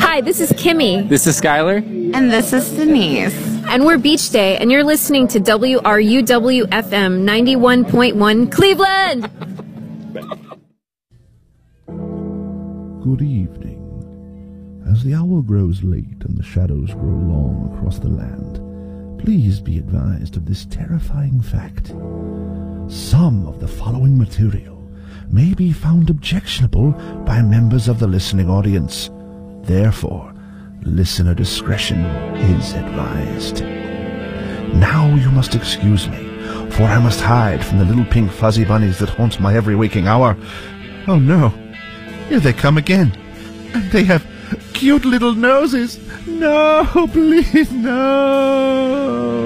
Hi, this is Kimmy. This is Skylar. And this is Denise. And we're Beach Day, and you're listening to WRUW-FM 91.1 Cleveland! Good evening. As the hour grows late and the shadows grow long across the land, please be advised of this terrifying fact. Some of the following material may be found objectionable by members of the listening audience. Therefore, listener discretion is advised. Now you must excuse me, for I must hide from the little pink fuzzy bunnies that haunt my every waking hour. Oh no, here they come again. And they have cute little noses. No, please, no.